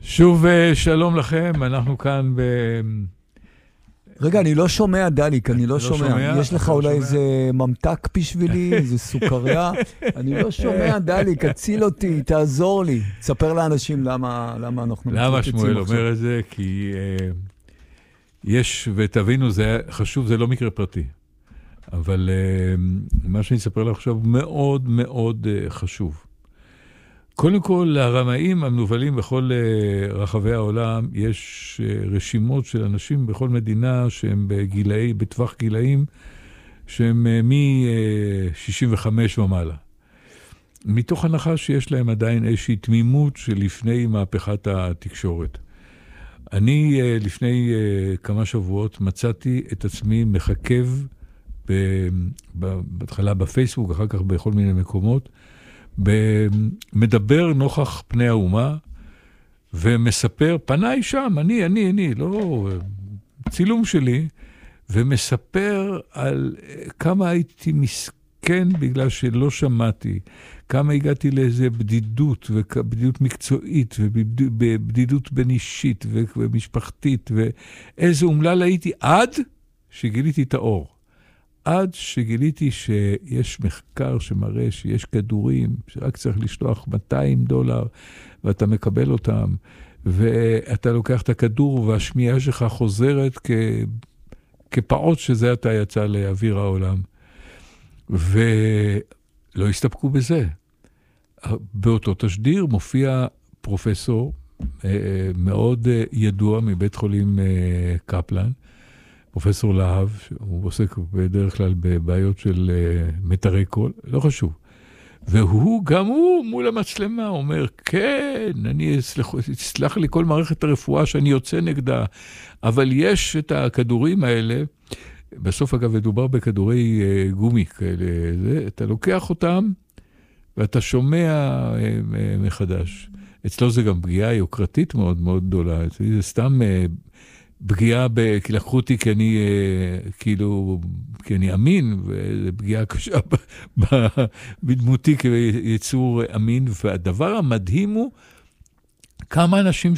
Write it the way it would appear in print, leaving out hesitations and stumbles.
שוב שלום לכם, אנחנו כאן רגע, אני לא שומע, דליק, אני לא שומע. יש לך אולי איזה ממתק בשבילי, איזה סוכריה? אני לא שומע, דליק, הציל אותי, תעזור לי. תספר לאנשים למה אנחנו למה שמואל אומר את זה? כי יש, ותבינו, זה חשוב, זה לא מקרה פרטי. אבל מה שאני אספר לך עכשיו מאוד מאוד חשוב. קודם כל, לרמאים המנובלים בכל רחבי העולם, יש רשימות של אנשים בכל מדינה שהם בטווח גילאים, שהם מ-65 ומעלה. מתוך הנחה שיש להם עדיין איזושהי תמימות שלפני מהפכת התקשורת. אני לפני כמה שבועות מצאתי את עצמי מחכב בהתחלה בפייסבוק, אחר כך בכל מיני מקומות, מדבר נוכח פני האומה, ומספר, פניי שם, אני, לא, צילום שלי, ומספר על כמה הייתי מסכן בגלל שלא שמעתי, כמה הגעתי לאיזה בדידות, ובדידות מקצועית, ובדידות בין אישית ומשפחתית, ואיזה אומלל הייתי עד שגיליתי את האור. עד שגיליתי שיש מחקר שמראה שיש כדורים, שרק צריך לשלוח $200, ואתה מקבל אותם, ואתה לוקח את הכדור, והשמיעה שלך חוזרת כפעות שזה אתה יצא לאוויר העולם. ולא הסתפקו בזה. באותו תשדיר מופיע פרופסור מאוד ידוע מבית חולים קפלן, פרופסור להב, הוא עוסק בדרך כלל בבעיות של מטרי קול, לא חשוב. והוא, גם הוא מול המצלמה, אומר, כן, אסלח לי כל מערכת הרפואה שאני יוצא נגדה, אבל יש את הכדורים האלה, בסוף אגב מדובר בכדורי גומי כאלה, אתה לוקח אותם, ואתה שומע מחדש. אצלו זה גם פגיעה יוקרתית מאוד מאוד גדולה, זה סתם פגיעה, כי לקחו אותי כי אני אמין, וזו פגיעה קשה בדמותי כיצור אמין, והדבר המדהים הוא כמה אנשים